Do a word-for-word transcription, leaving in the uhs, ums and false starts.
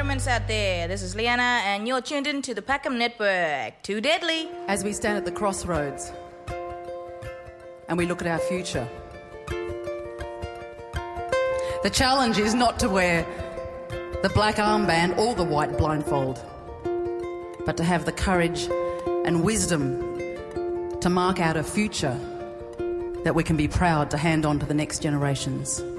Environments out there. This is Liana, and you're tuned in to the Packham Network. Too deadly. As we stand at the crossroads and we look at our future, the challenge is not to wear the black armband or the white blindfold, but to have the courage and wisdom to mark out a future that we can be proud to hand on to the next generations.